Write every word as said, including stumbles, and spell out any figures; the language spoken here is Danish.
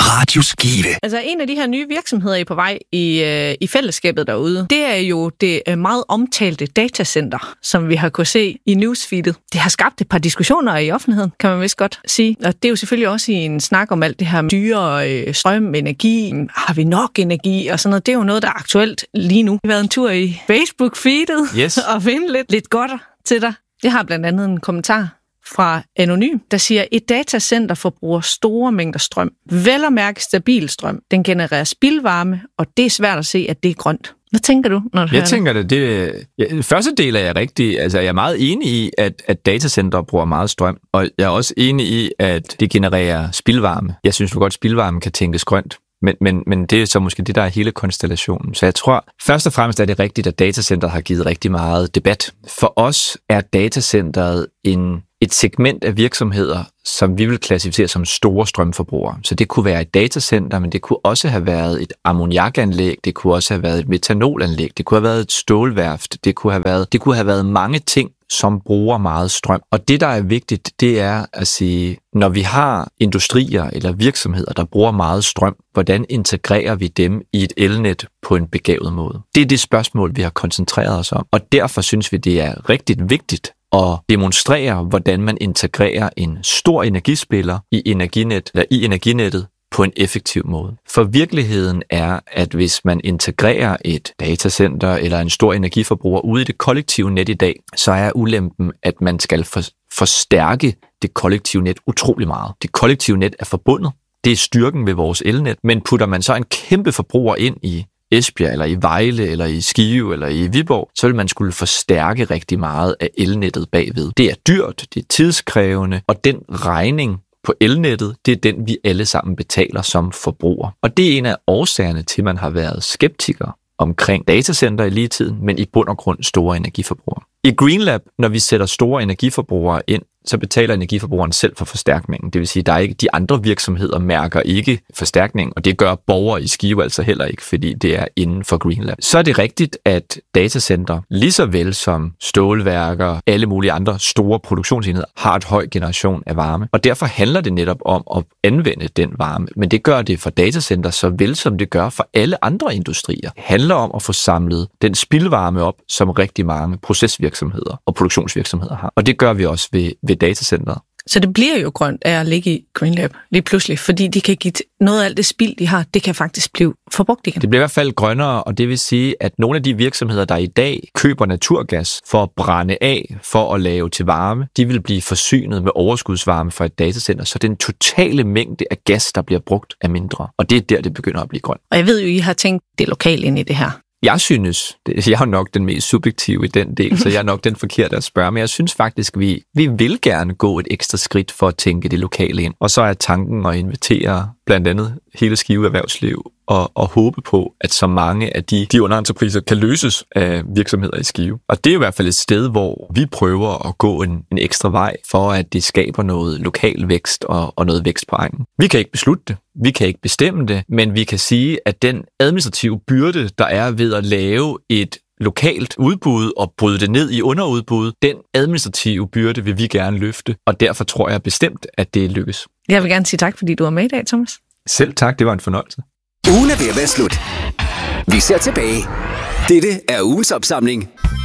Radio Skive. Altså en af de her nye virksomheder, I er på vej i, øh, i fællesskabet derude, det er jo det øh, meget omtalte datacenter, som vi har kunnet se i newsfeedet. Det har skabt et par diskussioner i offentligheden, kan man vist godt sige. Og det er jo selvfølgelig også i en snak om alt det her dyre øh, strøm, energi. Har vi nok energi og sådan noget? Det er jo noget, der er aktuelt lige nu. Vi har været en tur i Facebook-feedet yes. og finde lidt, lidt godt til dig. Jeg har blandt andet en kommentar fra Anonym, der siger, et datacenter forbruger store mængder strøm. Vel at mærke stabil strøm. Den genererer spildvarme, og det er svært at se, at det er grønt. Hvad tænker du, når du Jeg hører tænker det? det ja, den første del er jeg rigtig, altså jeg er meget enig i, at, at datacenter bruger meget strøm, og jeg er også enig i, at det genererer spildvarme. Jeg synes jo godt, at spildvarme kan tænkes grønt. Men, men, men det er så måske det, der er hele konstellationen. Så jeg tror, først og fremmest er det rigtigt, at datacenteret har givet rigtig meget debat. For os er datacenteret en, et segment af virksomheder, som vi vil klassificere som store strømforbrugere. Så det kunne være et datacenter, men det kunne også have været et ammoniakanlæg, det kunne også have været et metanolanlæg, det kunne have været et stålværft, det kunne have været, det kunne have været mange ting, som bruger meget strøm. Og det, der er vigtigt, det er at sige, når vi har industrier eller virksomheder, der bruger meget strøm, hvordan integrerer vi dem i et elnet på en begavet måde? Det er det spørgsmål, vi har koncentreret os om. Og derfor synes vi, det er rigtig vigtigt at demonstrere, hvordan man integrerer en stor energispiller i energinet, eller i energinettet på en effektiv måde. For virkeligheden er, at hvis man integrerer et datacenter eller en stor energiforbruger ude i det kollektive net i dag, så er ulempen, at man skal for, forstærke det kollektive net utrolig meget. Det kollektive net er forbundet. Det er styrken ved vores elnet, men putter man så en kæmpe forbruger ind i Esbjerg, eller i Vejle, eller i Skive, eller i Viborg, så vil man skulle forstærke rigtig meget af elnettet bagved. Det er dyrt, det er tidskrævende, og den regning på elnettet, det er den, vi alle sammen betaler som forbrugere. Og det er en af årsagerne til, at man har været skeptiker omkring datacenter i lige tiden, men i bund og grund store energiforbrugere. I GreenLab, når vi sætter store energiforbrugere ind, så betaler energiforbrugeren selv for forstærkningen. Det vil sige, at der er ikke, de andre virksomheder mærker ikke forstærkning, og det gør borgere i Skive altså heller ikke, fordi det er inden for GreenLab. Så er det rigtigt, at datacenter, lige så vel som stålværker, alle mulige andre store produktionsenheder, har et høj generation af varme. Og derfor handler det netop om at anvende den varme. Men det gør det for datacenter, så vel som det gør for alle andre industrier. Det handler om at få samlet den spildvarme op, som rigtig mange procesvirksomheder og produktionsvirksomheder har. Og det gør vi også ved, ved datacenteret. Så det bliver jo grønt af at ligge i GreenLab lige pludselig, fordi de kan give noget af alt det spild, de har, det kan faktisk blive forbrugt igen. Det bliver i hvert fald grønnere, og det vil sige, at nogle af de virksomheder, der i dag køber naturgas for at brænde af, for at lave til varme, de vil blive forsynet med overskudsvarme fra et datacenter, så den totale mængde af gas, der bliver brugt, er mindre. Og det er der, det begynder at blive grønt. Og jeg ved jo, I har tænkt det lokalt ind i det her. Jeg synes, jeg er nok den mest subjektive i den del, så jeg er nok den forkerte at spørge, men jeg synes faktisk, vi, vi vil gerne gå et ekstra skridt for at tænke det lokale ind. Og så er tanken at invitere blandt andet hele Skive Erhvervsliv og, og håbe på, at så mange af de, de underentrepriser kan løses af virksomheder i Skive. Og det er i hvert fald et sted, hvor vi prøver at gå en, en ekstra vej for, at det skaber noget lokal vækst og, og noget vækst på egnen. Vi kan ikke beslutte det, vi kan ikke bestemme det, men vi kan sige, at den administrative byrde, der er ved at lave et lokalt udbud og bryde det ned i underudbud, den administrative byrde vil vi gerne løfte, og derfor tror jeg bestemt, at det lykkes. Jeg vil gerne sige tak, fordi du var med i dag, Thomas. Selv tak, det var en fornøjelse. Ugen er ved at være slut. Vi ser tilbage. Dette er ugens opsamling.